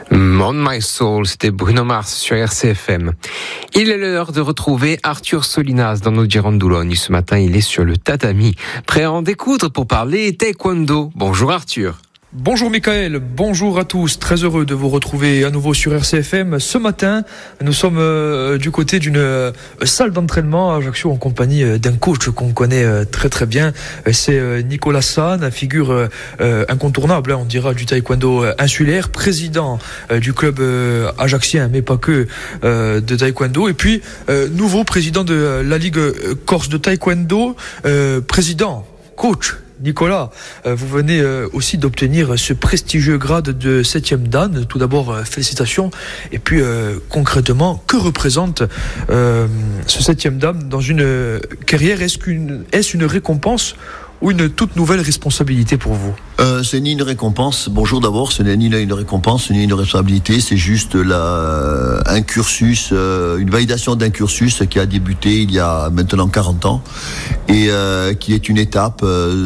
On My Soul, c'était Bruno Mars sur RCFM. Il est l'heure de retrouver Arthur Solinas dans nos Girondoulogne. Ce matin, il est sur le tatami, prêt à en découdre pour parler taekwondo. Bonjour Arthur. Bonjour Michael, bonjour à tous, très heureux de vous retrouver à nouveau sur RCFM. Ce matin, nous sommes du côté d'une salle d'entraînement à Ajaccio en compagnie d'un coach qu'on connaît très très bien. C'est Nicolas San, figure incontournable, on dira, du taekwondo insulaire, président du club ajaccien, mais pas que, de taekwondo. Et puis, nouveau président de la Ligue Corse de taekwondo, président, coach. Nicolas, vous venez aussi d'obtenir ce prestigieux grade de 7e dan. Tout d'abord, félicitations. Et puis, concrètement, que représente ce 7e dan dans une carrière ? Est-ce une récompense ou une toute nouvelle responsabilité pour vous ? C'est ni une récompense. Bonjour d'abord, ce n'est ni une récompense, ni une responsabilité. C'est juste un cursus, une validation d'un cursus qui a débuté il y a maintenant 40 ans et qui est une étape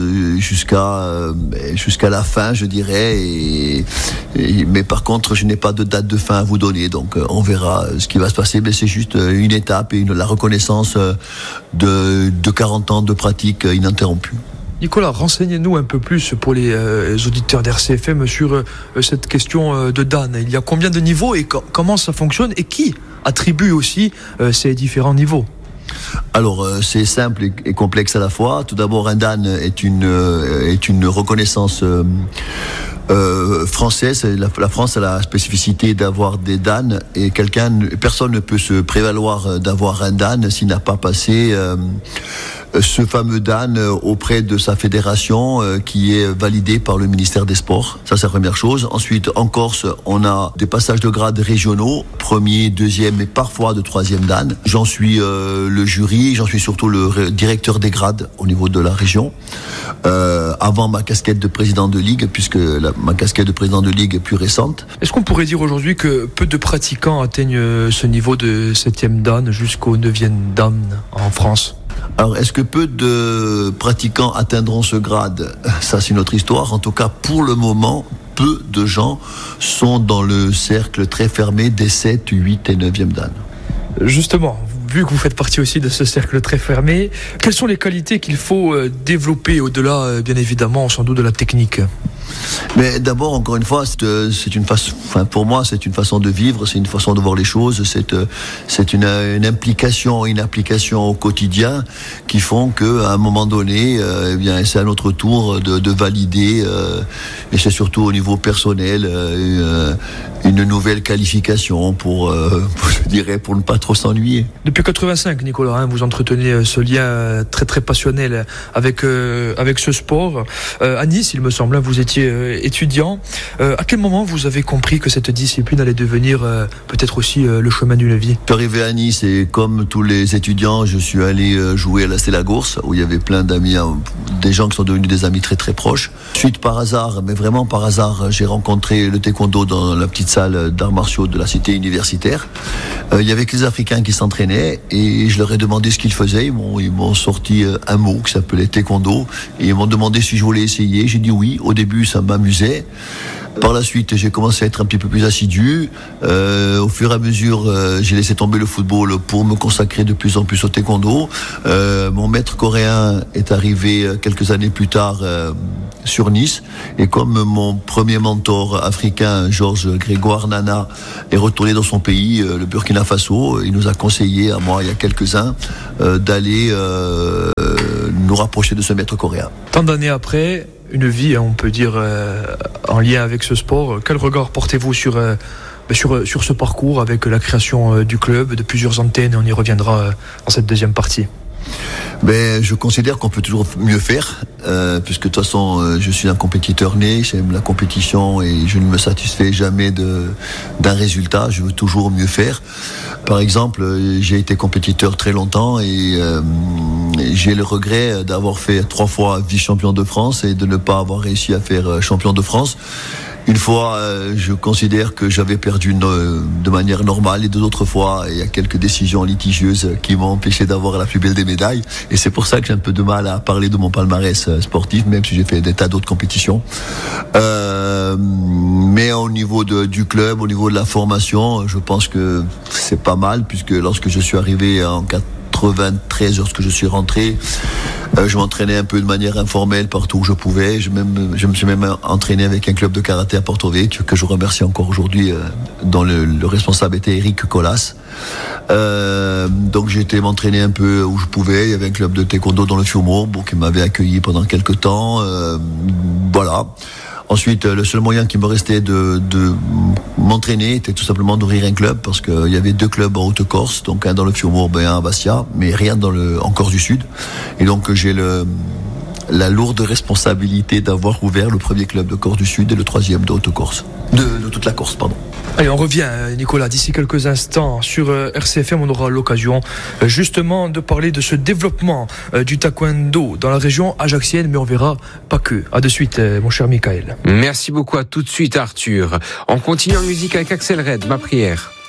jusqu'à la fin, je dirais. Mais par contre, je n'ai pas de date de fin à vous donner. Donc, on verra ce qui va se passer. Mais c'est juste une étape et la reconnaissance de 40 ans de pratique ininterrompue. Nicolas, renseignez-nous un peu plus pour les auditeurs d'RCFM sur cette question de Dan. Il y a combien de niveaux et comment ça fonctionne et qui attribue aussi ces différents niveaux ? Alors, c'est simple et complexe à la fois. Tout d'abord, un Dan est une reconnaissance française. La France a la spécificité d'avoir des Dan et personne ne peut se prévaloir d'avoir un Dan s'il n'a pas passé ce fameux Dan auprès de sa fédération qui est validé par le ministère des Sports. Ça, c'est la première chose. Ensuite, en Corse, on a des passages de grade régionaux, 1er, 2e et parfois de 3e Dan. J'en suis le jury, j'en suis surtout le directeur des grades au niveau de la région. Avant ma casquette de président de ligue, puisque ma casquette de président de ligue est plus récente. Est-ce qu'on pourrait dire aujourd'hui que peu de pratiquants atteignent ce niveau de 7e Dan jusqu'au 9e Dan en France ? Alors, est-ce que peu de pratiquants atteindront ce grade ? Ça, c'est une autre histoire. En tout cas, pour le moment, peu de gens sont dans le cercle très fermé des 7, 8 et 9e Dan. Justement, vu que vous faites partie aussi de ce cercle très fermé, quelles sont les qualités qu'il faut développer au-delà, bien évidemment, sans doute de la technique ? Mais d'abord, encore une fois, pour moi, c'est une façon de vivre, c'est une façon de voir les choses, c'est une implication au quotidien qui font qu'à un moment donné, c'est à notre tour de valider, et c'est surtout au niveau personnel, une nouvelle qualification pour ne pas trop s'ennuyer. Depuis 85, Nicolas, vous entretenez ce lien très très passionnel avec ce sport. À Nice, il me semble, vous étiez étudiant. À quel moment vous avez compris que cette discipline allait devenir peut-être aussi le chemin d'une vie ? Je suis arrivé à Nice et comme tous les étudiants, je suis allé jouer à la Stella Gourse où il y avait plein d'amis, des gens qui sont devenus des amis très très proches. Suite par hasard, mais vraiment par hasard, j'ai rencontré le taekwondo dans la petite salle d'arts martiaux de la cité universitaire. Il y avait que les Africains qui s'entraînaient et je leur ai demandé ce qu'ils faisaient. Ils m'ont sorti un mot qui s'appelait taekwondo et ils m'ont demandé si je voulais essayer. J'ai dit oui. Au début, ça m'amusait. Par la suite, j'ai commencé à être un petit peu plus assidu. Au fur et à mesure, j'ai laissé tomber le football pour me consacrer de plus en plus au taekwondo. Mon maître coréen est arrivé quelques années plus tard sur Nice. Et comme mon premier mentor africain, Georges Grégoire Nana, est retourné dans son pays, le Burkina Faso, il nous a conseillé, à moi et à quelques-uns, d'aller nous rapprocher de ce maître coréen. Tant d'années après, une vie, on peut dire, en lien avec ce sport. Quel regard portez-vous sur ce parcours avec la création du club, de plusieurs antennes ? On y reviendra dans cette deuxième partie. Je considère qu'on peut toujours mieux faire, puisque de toute façon, je suis un compétiteur né, j'aime la compétition et je ne me satisfais jamais d'un résultat, je veux toujours mieux faire. Par exemple, j'ai été compétiteur très longtemps et j'ai le regret d'avoir fait 3 fois vice-champion de France et de ne pas avoir réussi à faire champion de France. Une fois, je considère que j'avais perdu de manière normale, et d'autres fois, il y a quelques décisions litigieuses qui m'ont empêché d'avoir la plus belle des médailles. Et c'est pour ça que j'ai un peu de mal à parler de mon palmarès sportif, même si j'ai fait des tas d'autres compétitions. Mais au niveau du club, au niveau de la formation, je pense que c'est pas mal, puisque lorsque je suis arrivé en 93, lorsque je suis rentré, je m'entraînais un peu de manière informelle partout où je pouvais. Je me suis même entraîné avec un club de karaté à Porto Vecchio, que je remercie encore aujourd'hui, dont le responsable était Eric Colas. Donc j'ai été m'entraîner un peu où je pouvais. Il y avait un club de taekwondo dans le Fiumo, qui m'avait accueilli pendant quelques temps. Voilà. Ensuite, le seul moyen qui me restait de m'entraîner était tout simplement d'ouvrir un club, parce qu'il y avait 2 clubs en Haute-Corse, donc un dans le Fiumo et un à Bastia, mais rien en Corse du Sud. Et donc j'ai la lourde responsabilité d'avoir ouvert le premier club de Corse du Sud et le 3e de Haute-Corse. De toute la Corse, pardon. Allez, on revient, Nicolas, d'ici quelques instants sur RCFM. On aura l'occasion justement de parler de ce développement du taekwondo dans la région ajaxienne, mais on verra pas que. À de suite, mon cher Michael. Merci beaucoup, à tout de suite, Arthur. On continue en musique avec Axel Red, Ma prière.